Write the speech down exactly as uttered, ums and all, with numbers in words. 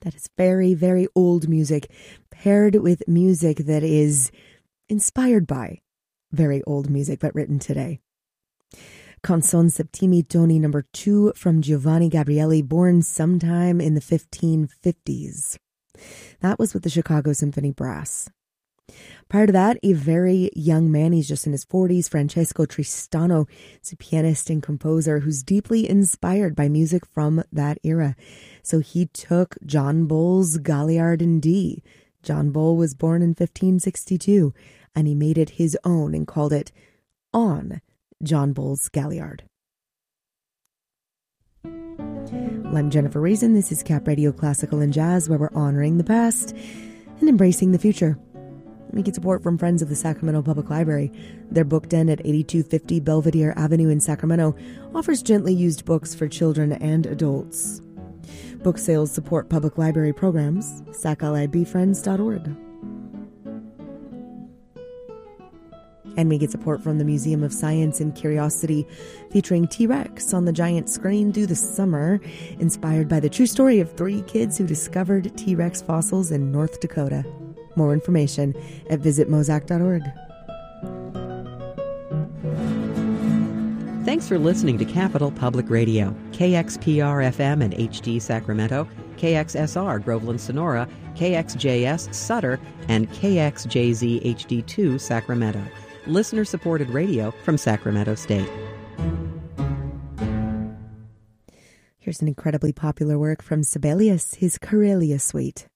That is very, very old music, paired with music that is inspired by very old music, but written today. Canzon Septimi Toni number two from Giovanni Gabrieli, born sometime in the fifteen fifties. That was with the Chicago Symphony Brass. Prior to that, a very young man, he's just in his forties, Francesco Tristano, is a pianist and composer who's deeply inspired by music from that era. So he took John Bull's Galliard in D. John Bull was born in fifteen sixty-two, and he made it his own and called it On John Bull's Galliard. Well, I'm Jennifer Reason. This is Cap Radio Classical and Jazz, where we're honoring the past and embracing the future. We get support from friends of the Sacramento Public Library. Their book den at eighty-two fifty Belvedere Avenue in Sacramento offers gently used books for children and adults. Book sales support public library programs. sac lib friends dot org. And we get support from the Museum of Science and Curiosity, featuring T-Rex on the giant screen through the summer, inspired by the true story of three kids who discovered T-Rex fossils in North Dakota. More information at visit mosac dot org. Thanks for listening to Capital Public Radio, K X P R F M and H D Sacramento, K X S R Groveland Sonora, K X J S Sutter, and K X J Z H D two Sacramento. Listener-supported radio from Sacramento State. Here's an incredibly popular work from Sibelius, his Karelia Suite.